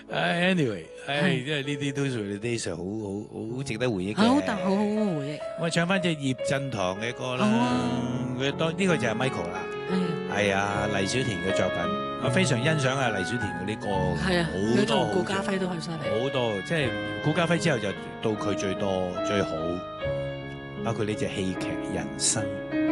anyway，因為呢啲都屬於 days 好值得回憶嘅。 好好回憶。 我唱翻隻葉振棠嘅歌啦。 好啊。 佢當呢個就係 Michael 啦。係啊，黎小田嘅作品，我非常欣賞啊黎小田嗰啲歌。 係啊， 好多顧嘉輝都好犀利。 好多，即係顧嘉輝之後就到佢最多最好，包括呢隻戲劇《人生》。